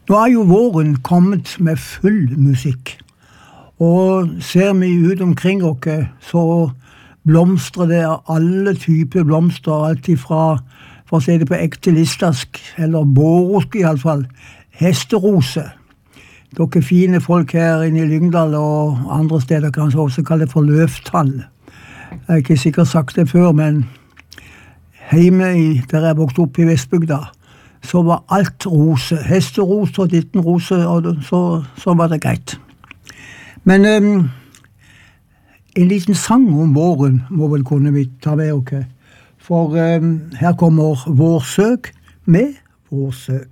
Nå jo våren kommet med full musikk, og ser vi ut omkring oss, så blomstrer det av alle typer blomster, alt ifra, for å si det på ekte listask, eller bårosk i alle fall, hesterose. Dere fine folk her inne i Lyngdal og andre steder kanskje også kalle det for løvtall. Jeg har ikke sikkert sagt det før, men hjemme der jeg vokste opp i Vestbygda, så var alt rose, hesterose og dittenrose, og så var det greit. Men en liten sang om våren må vel kunne vi ta med oss, for her kommer Vårsøk med Vårsøk.